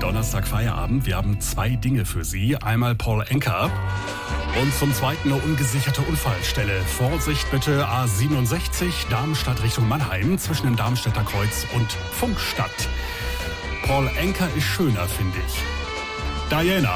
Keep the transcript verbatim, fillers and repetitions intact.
Donnerstag Feierabend. Wir haben zwei Dinge für Sie. Einmal Paul Anka und zum Zweiten eine ungesicherte Unfallstelle. Vorsicht bitte, A siebenundsechzig, Darmstadt Richtung Mannheim, zwischen dem Darmstädter Kreuz und Funkstadt. Paul Anka ist schöner, finde ich. Diana.